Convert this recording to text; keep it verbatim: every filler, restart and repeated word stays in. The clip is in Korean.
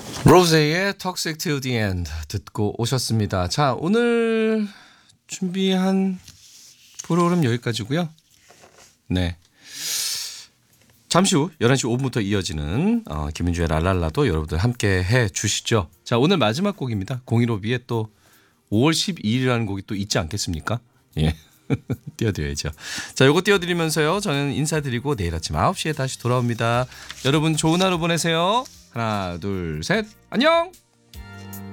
로제의 Toxic Till the End 듣고 오셨습니다. 자, 오늘 준비한 프로그램 여기까지고요. 네. 잠시 후 열한 시 오 분부터 이어지는 어, 김민주의 랄랄라도 여러분들 함께 해 주시죠. 자, 오늘 마지막 곡입니다. 공일오비의 또 오월 십이일이라는 곡이 또 있지 않겠습니까? 예. 띄워드려야죠. 자, 요거 띄워드리면서요. 저는 인사드리고 내일 아침 아홉 시에 다시 돌아옵니다. 여러분 좋은 하루 보내세요. 하나, 둘, 셋. 안녕!